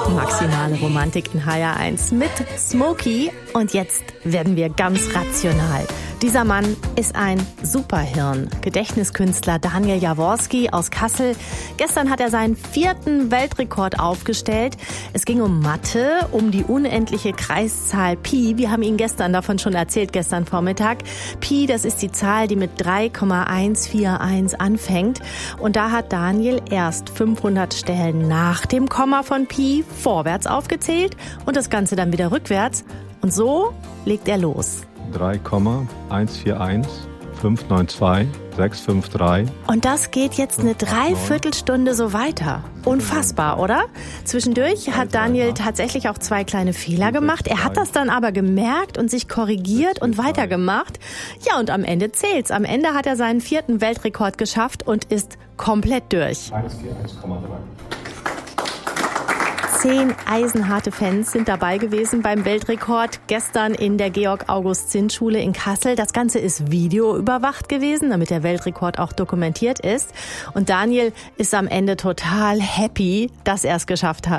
Maximale Romantik in HR1 mit Smokey. Und jetzt werden wir ganz rational. Dieser Mann ist ein Superhirn. Gedächtniskünstler Daniel Jaworski aus Kassel. Gestern hat er seinen 4. Weltrekord aufgestellt. Es ging um Mathe, um die unendliche Kreiszahl Pi. Wir haben Ihnen gestern davon schon erzählt, gestern Vormittag. Pi, das ist die Zahl, die mit 3,141 anfängt. Und da hat Daniel erst 500 Stellen nach dem Komma von Pi vorwärts aufgezählt und das Ganze dann wieder rückwärts. Und so legt er los. 3,141,592,653. Und das geht jetzt eine Dreiviertelstunde so weiter. Unfassbar, oder? Zwischendurch hat Daniel tatsächlich auch 2 kleine Fehler gemacht. Er hat das dann aber gemerkt und sich korrigiert und weitergemacht. Ja, und am Ende zählt's. Am Ende hat er seinen 4. Weltrekord geschafft und ist komplett durch. 141,3. 10 eisenharte Fans sind dabei gewesen beim Weltrekord gestern in der Georg-August-Zind-Schule in Kassel. Das Ganze ist videoüberwacht gewesen, damit der Weltrekord auch dokumentiert ist. Und Daniel ist am Ende total happy, dass er es geschafft hat.